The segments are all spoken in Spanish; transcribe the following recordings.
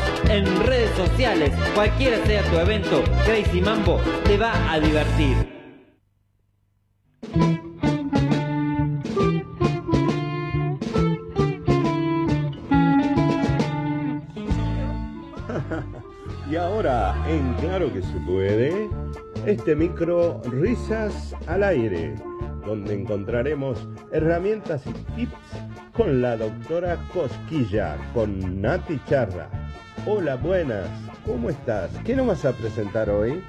Síguenos en redes sociales. Cualquiera sea tu evento, Crazy Mambo te va a divertir. Y ahora, en Claro que se puede, este micro Risas al Aire, donde encontraremos herramientas y tips con la doctora Cosquilla, con Nati Charra. Hola, buenas, ¿cómo estás? ¿Qué nos vas a presentar hoy?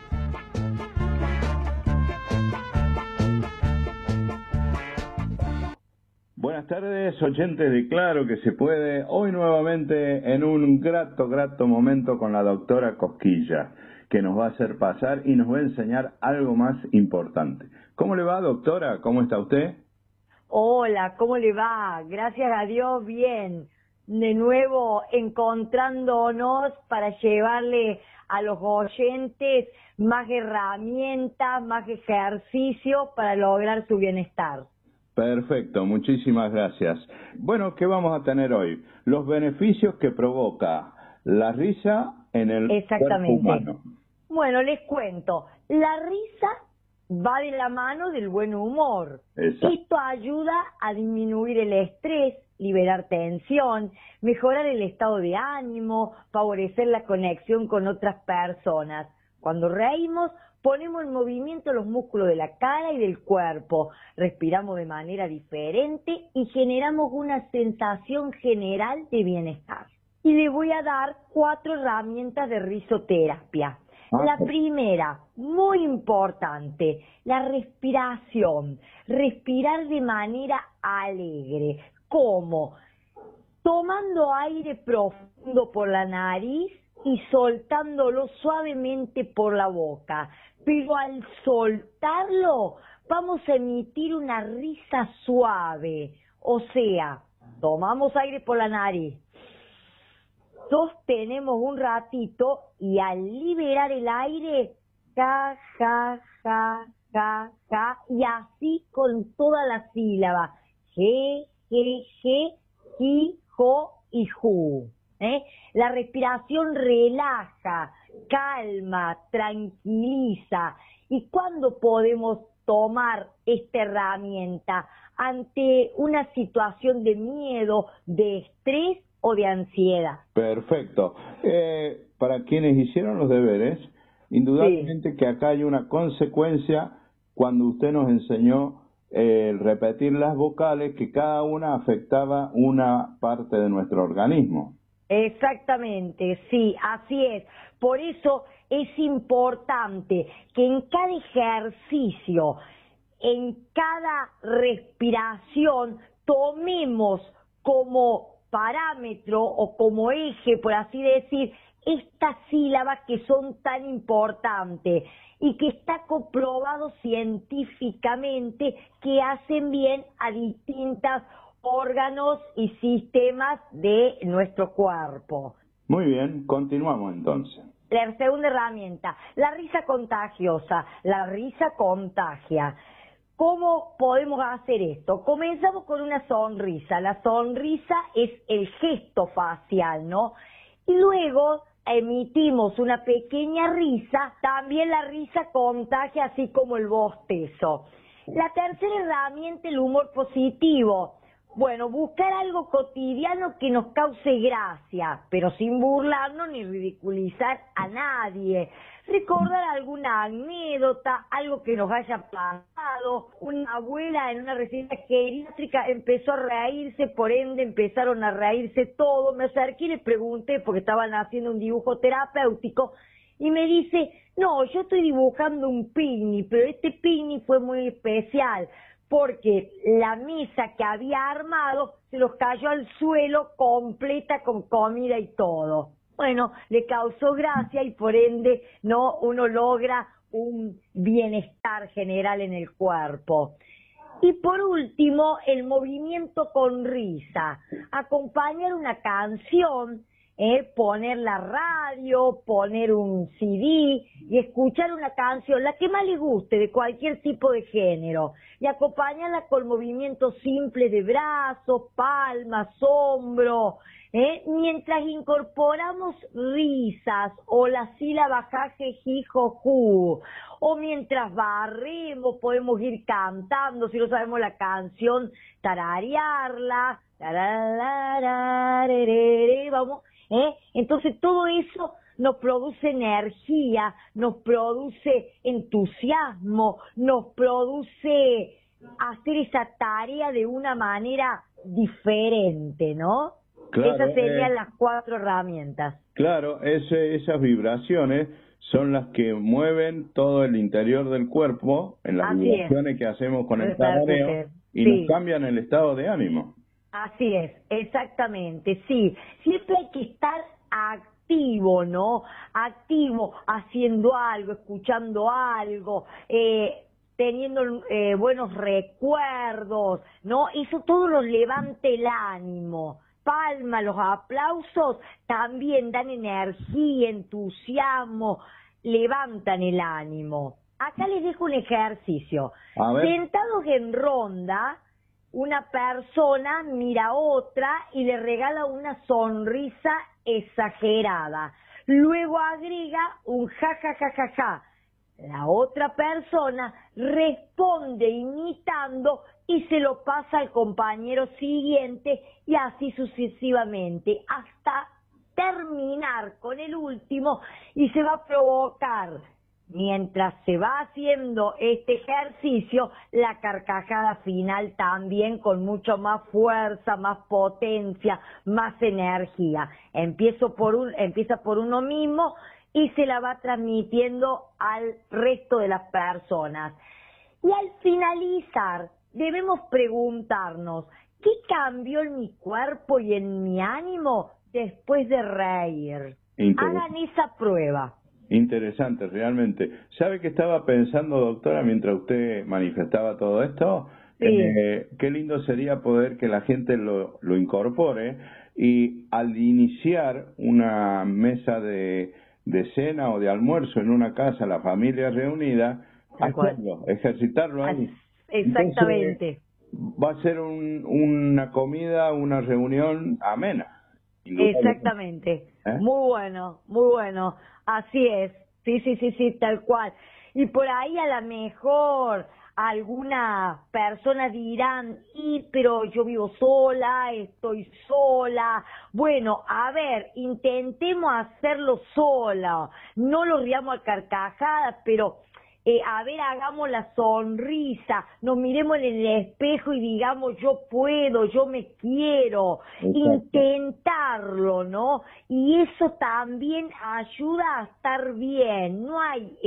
Buenas tardes, oyentes de Claro que se puede. Hoy nuevamente en un grato momento con la doctora Cosquilla, que nos va a hacer pasar y nos va a enseñar algo más importante. ¿Cómo le va, doctora? ¿Cómo está usted? Hola, ¿cómo le va? Gracias a Dios, bien. De nuevo encontrándonos para llevarle a los oyentes más herramientas, más ejercicio para lograr su bienestar. Perfecto, muchísimas gracias. Bueno, ¿qué vamos a tener hoy? Los beneficios que provoca la risa en el cuerpo humano. Bueno, les cuento. La risa va de la mano del buen humor. Exacto. Esto ayuda a disminuir el estrés, liberar tensión, mejorar el estado de ánimo, favorecer la conexión con otras personas. Cuando reímos, ponemos en movimiento los músculos de la cara y del cuerpo, respiramos de manera diferente y generamos una sensación general de bienestar. Y les voy a dar 4 herramientas de risoterapia. La primera, muy importante, la respiración. Respirar de manera alegre. ¿Cómo? Tomando aire profundo por la nariz y soltándolo suavemente por la boca. Pero al soltarlo, vamos a emitir una risa suave. O sea, tomamos aire por la nariz, sostenemos un ratito y al liberar el aire, ja, ja, ja, ja, ja, y así con toda la sílaba, je, ji, jo y ju. La respiración relaja, calma, tranquiliza. ¿Y cuándo podemos tomar esta herramienta? Ante una situación de miedo, de estrés o de ansiedad. Perfecto. Para quienes hicieron los deberes, indudablemente sí, que acá hay una consecuencia cuando usted nos enseñó repetir las vocales, que cada una afectaba una parte de nuestro organismo. Exactamente, sí, así es. Por eso es importante que en cada ejercicio, en cada respiración, tomemos como parámetro o como eje, por así decir, estas sílabas que son tan importantes y que está comprobado científicamente que hacen bien a distintos órganos y sistemas de nuestro cuerpo. Muy bien, continuamos entonces. La segunda herramienta, la risa contagiosa. La risa contagia. ¿Cómo podemos hacer esto? Comenzamos con una sonrisa. La sonrisa es el gesto facial, ¿no? Y luego emitimos una pequeña risa. También la risa contagia, así como el bostezo. La tercera herramienta, el humor positivo. Bueno, buscar algo cotidiano que nos cause gracia, pero sin burlarnos ni ridiculizar a nadie. Recordar alguna anécdota, algo que nos haya pasado. Una abuela en una residencia geriátrica empezó a reírse, por ende empezaron a reírse todos. Me acerqué y le pregunté, porque estaban haciendo un dibujo terapéutico, y me dice, no, yo estoy dibujando un picnic, pero este picnic fue muy especial, porque la mesa que había armado se los cayó al suelo completa con comida y todo. Bueno, le causó gracia y por ende no uno logra un bienestar general en el cuerpo. Y por último, el movimiento con risa. Acompañar una canción poner la radio, poner un CD y escuchar una canción, la que más les guste, de cualquier tipo de género, y acompañarla con movimientos simples de brazos, palmas, hombros, mientras incorporamos risas o la sílaba jaje, jijo, ju, o mientras barremos podemos ir cantando, si no sabemos la canción, tararearla, vamos, entonces todo eso nos produce energía, nos produce entusiasmo, nos produce hacer esa tarea de una manera diferente, ¿no? Claro, esas serían las 4 herramientas. Claro, esas vibraciones son las que mueven todo el interior del cuerpo en las vibraciones que hacemos con el tarareo y nos cambian el estado de ánimo. Así es, exactamente, sí. Siempre hay que estar activo, ¿no? Activo, haciendo algo, escuchando algo, teniendo buenos recuerdos, ¿no? Eso todo nos levanta el ánimo. Palmas, los aplausos también dan energía, entusiasmo, levantan el ánimo. Acá les dejo un ejercicio. Sentados en ronda, una persona mira a otra y le regala una sonrisa exagerada. Luego agrega un ja, ja, ja, ja, ja. La otra persona responde imitando y se lo pasa al compañero siguiente y así sucesivamente hasta terminar con el último, y se va a provocar, mientras se va haciendo este ejercicio, la carcajada final también con mucho más fuerza, más potencia, más energía. Empieza por uno mismo y se la va transmitiendo al resto de las personas. Y al finalizar, debemos preguntarnos, ¿qué cambió en mi cuerpo y en mi ánimo después de reír? Hagan esa prueba. Interesante, realmente. ¿Sabe qué estaba pensando, doctora, mientras usted manifestaba todo esto? Sí. Qué lindo sería poder que la gente lo incorpore y al iniciar una mesa de cena o de almuerzo en una casa, la familia reunida, hacerlo, ejercitarlo ahí. Exactamente. Entonces, va a ser una comida, una reunión amena. Exactamente. Muy bueno. Así es. Sí, tal cual. Y por ahí a lo mejor alguna persona dirán, pero yo vivo sola, estoy sola. Bueno, a ver, intentemos hacerlo sola. No lo riamos a carcajadas, pero a ver, hagamos la sonrisa, nos miremos en el espejo y digamos, yo puedo, yo me quiero. Exacto. Intentarlo, ¿no? Y eso también ayuda a estar bien, no hay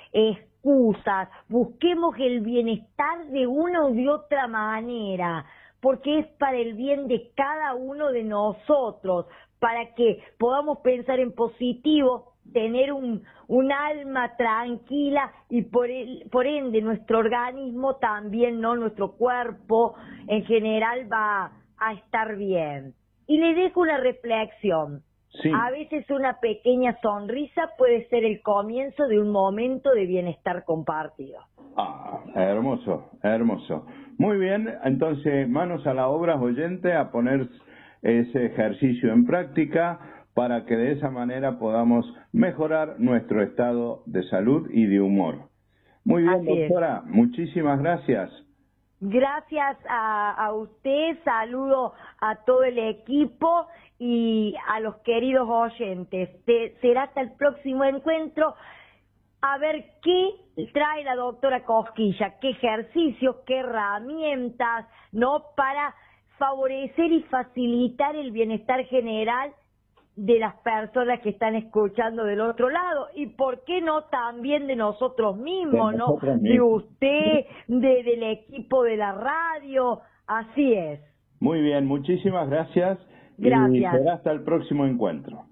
excusas, busquemos el bienestar de una o de otra manera, porque es para el bien de cada uno de nosotros, para que podamos pensar en positivo, tener un alma tranquila y por ende nuestro organismo también, ¿no? Nuestro cuerpo en general va a estar bien. Y le dejo una reflexión. Sí. A veces una pequeña sonrisa puede ser el comienzo de un momento de bienestar compartido. Hermoso, hermoso. Muy bien, entonces manos a la obra, oyente, a poner ese ejercicio en práctica para que de esa manera podamos mejorar nuestro estado de salud y de humor. Muy bien, así doctora, muchísimas gracias. Gracias a usted, saludo a todo el equipo y a los queridos oyentes. Será hasta el próximo encuentro, a ver qué trae la doctora Cosquilla, qué ejercicios, qué herramientas, ¿no? Para favorecer y facilitar el bienestar general de las personas que están escuchando del otro lado, y por qué no también de nosotros mismos, ¿no? De usted, del equipo de la radio, así es. Muy bien, muchísimas gracias. Gracias. Y será hasta el próximo encuentro.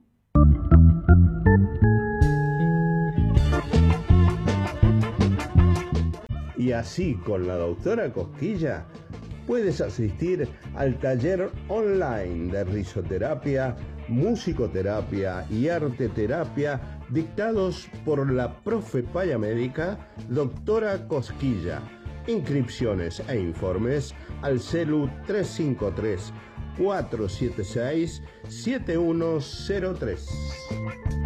Y así, con la doctora Cosquilla, puedes asistir al taller online de risoterapia musicoterapia y arteterapia dictados por la profe Paya Médica, doctora Cosquilla. Inscripciones e informes al celu 353 476 7103.